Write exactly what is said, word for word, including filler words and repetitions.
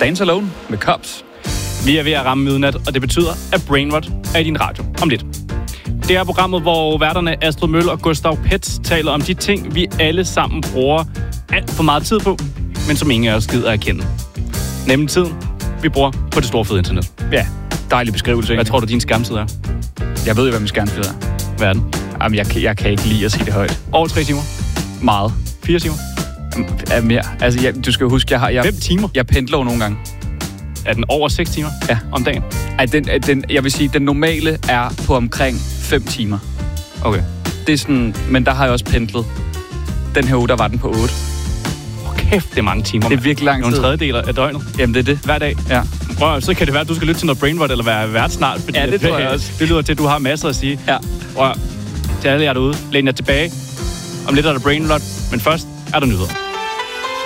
Dance Alone med Cops. Vi er ved at ramme midnat, og det betyder, at Brainrot er i din radio om lidt. Det er programmet, hvor værterne Astrid Møll og Gustav Petz taler om de ting, vi alle sammen bruger alt for meget tid på, men som ingen af os gider at erkende. Nemlig tiden, vi bruger på det store fede internet. Ja, dejlig beskrivelse. Hvad tror du, din skærmtid er? Jeg ved jo, hvad min skærmtid er. Hvad er den? Jamen, jeg, jeg kan ikke lide at sige det højt. Over tre timer? Meget. Fire timer? Er mere. Altså, jeg, du skal jo huske, jeg har... Jeg, Fem timer? Jeg pendler jo nogle gange. Er den over seks timer? Ja. Om dagen? Ej, den, den, jeg vil sige, den normale er på omkring fem timer. Okay. Det er sådan... Men der har jeg også pendlet. Den her uge, der var den på otte. Åh, kæft, det er mange timer. Det er virkelig lang tid. Nogle tredjedeler af døgnet. Jamen, det er det. Hver dag. Ja. Prøv, så kan det være, at du skal lytte til noget Brainrot eller være vært snart. Fordi Ja, det tror jeg også. Det lyder til, at du har masser at sige. Ja. Prøv, til alle jer derude, læn jer tilbage. Om lidt er der Brainrot, men først er der nyheder.